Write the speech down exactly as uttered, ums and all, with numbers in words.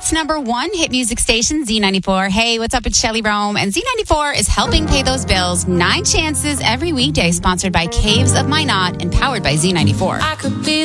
Charts number one hit music station, Z ninety-four. Hey, what's up? It's Shelly Rome, and Z ninety-four is helping pay those bills. Nine chances every weekday, sponsored by Caves of Minot and powered by Z ninety-four. I could be